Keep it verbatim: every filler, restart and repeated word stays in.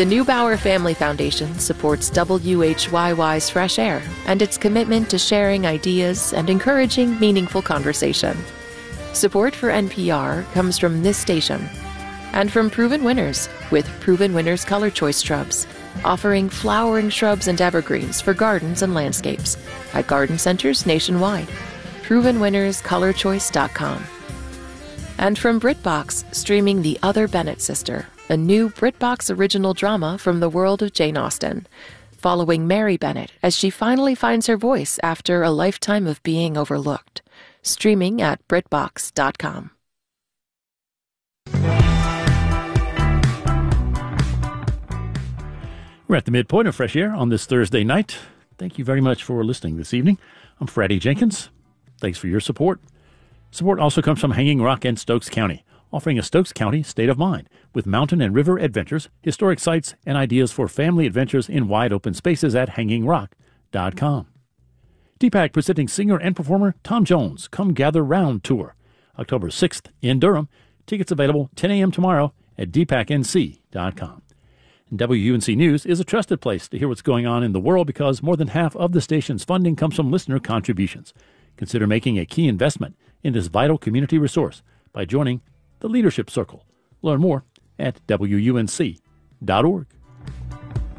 The Neubauer Family Foundation supports W H Y Y's Fresh Air and its commitment to sharing ideas and encouraging meaningful conversation. Support for N P R comes from this station and from Proven Winners with Proven Winners Color Choice Shrubs, offering flowering shrubs and evergreens for gardens and landscapes at garden centers nationwide. proven winners color choice dot com. And from BritBox, streaming The Other Bennett Sister, a new BritBox original drama from the world of Jane Austen, following Mary Bennett as she finally finds her voice after a lifetime of being overlooked. Streaming at brit box dot com. We're at the midpoint of Fresh Air on this Thursday night. Thank you very much for listening this evening. I'm Freddie Jenkins. Thanks for your support. Support also comes from Hanging Rock and Stokes County, offering a Stokes County state of mind with mountain and river adventures, historic sites, and ideas for family adventures in wide open spaces at hanging rock dot com. D PAC presenting singer and performer Tom Jones Come Gather Round Tour, October sixth in Durham. Tickets available ten a.m. tomorrow at d pac n c dot com. And W U N C News is a trusted place to hear what's going on in the world because more than half of the station's funding comes from listener contributions. Consider making a key investment in this vital community resource by joining the Leadership Circle. Learn more at w u n c dot org.